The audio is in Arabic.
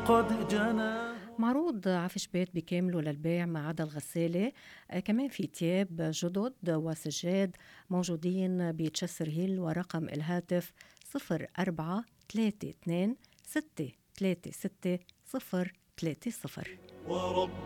قد جنى. معروض عفش بيت بكامله للبيع ما عدا الغسالة. كمان في تياب جدد وسجاد موجودين بتشسر هيل، ورقم الهاتف 0432 636 030. ورب